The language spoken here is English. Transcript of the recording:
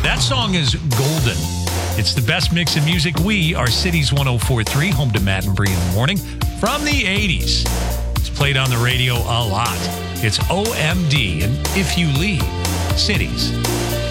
That song is golden. It's the best mix of music. We are Cities 104.3, home to Matt and Bree in the morning, from the 80s. It's played on the radio a lot. It's OMD and If You Leave, Cities